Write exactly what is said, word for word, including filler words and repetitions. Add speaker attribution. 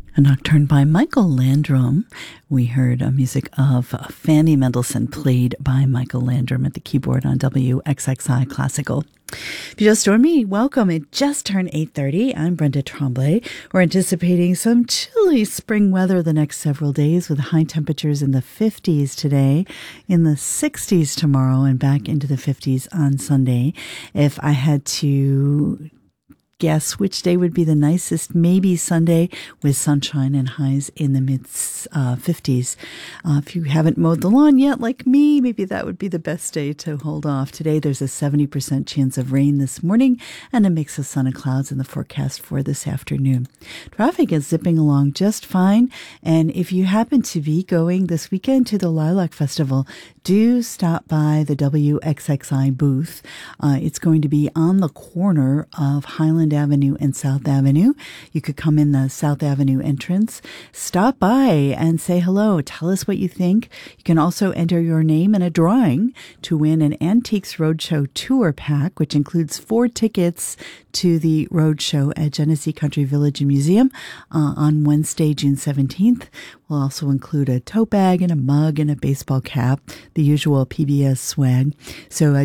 Speaker 1: A Nocturne by Michael Landrum. We heard a music of Fanny Mendelssohn played by Michael Landrum at the keyboard on W X X I Classical. If you just joined me, welcome. It just turned eight thirty. I'm Brenda Tremblay. We're anticipating some chilly spring weather the next several days with high temperatures in the fifties today, in the sixties tomorrow, and back into the fifties on Sunday. If I had to guess which day would be the nicest, maybe Sunday with sunshine and highs in the mid uh, fifties. Uh, if you haven't mowed the lawn yet, like me, maybe that would be the best day to hold off. Today, there's a seventy percent chance of rain this morning and a mix of sun and clouds in the forecast for this afternoon. Traffic is zipping along just fine. And if you happen to be going this weekend to the Lilac Festival, do stop by the W X X I booth. Uh, it's going to be on the corner of Highland Avenue and South Avenue. You could come in the South Avenue entrance, stop by and say hello. Tell us what you think. You can also enter your name in a drawing to win an Antiques Roadshow tour pack, which includes four tickets to the roadshow at Genesee Country Village and Museum uh, on Wednesday, June seventeenth. We'll also include a tote bag and a mug and a baseball cap, the usual P B S swag. So